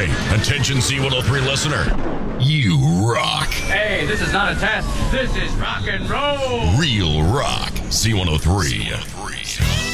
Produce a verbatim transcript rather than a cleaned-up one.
Attention C one oh three listener. You rock. Hey, this is not a test. This is rock and roll. Real rock. C one oh three.